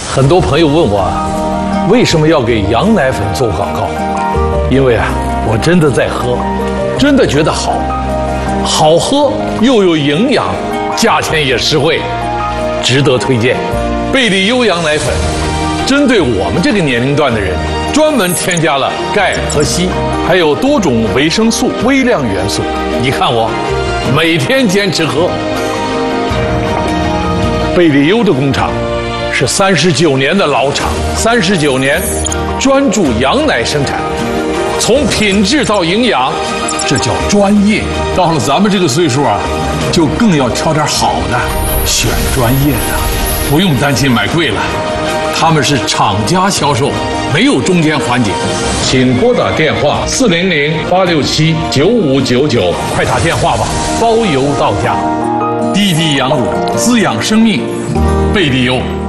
很多朋友问我，为什么要给羊奶粉做广告？因为我真的在喝，真的觉得好，好喝又有营养，价钱也实惠，值得推荐。贝利优羊奶粉，针对我们这个年龄段的人，专门添加了钙和硒，还有多种维生素、微量元素。你看我，每天坚持喝。贝利优的工厂是39年的老厂，39年专注羊奶生产，从品质到营养，这叫专业。到了咱们这个岁数就更要挑点好的，选专业的，不用担心买贵了。他们是厂家销售，没有中间环节。请拨打电话400-867-9599，快打电话吧，包邮到家。滴滴羊乳，滋养生命，贝利优。